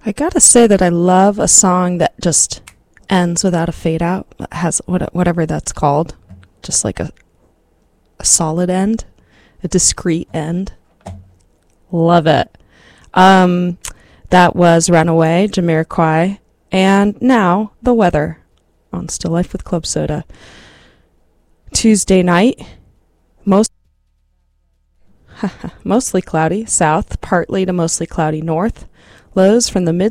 I gotta say that I love a song that just ends without a fade out, that has whatever that's called, just like a solid end, a discrete end. Love it. That was Runaway, Jamiroquai, and now The Weather on Still Life with Club Soda. Tuesday night, mostly cloudy south, partly to mostly cloudy north. Lows from the mid